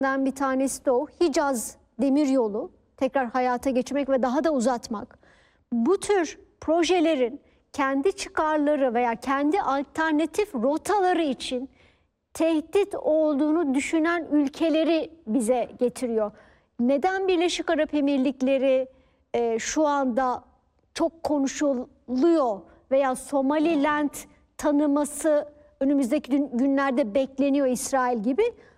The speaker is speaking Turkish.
bir tanesi de o. Hicaz Demiryolu tekrar hayata geçirmek ve daha da uzatmak. Bu tür projelerin kendi çıkarları veya kendi alternatif rotaları için tehdit olduğunu düşünen ülkeleri bize getiriyor. Neden Birleşik Arap Emirlikleri şu anda çok konuşuluyor veya Somaliland tanıması önümüzdeki günlerde bekleniyor İsrail gibi?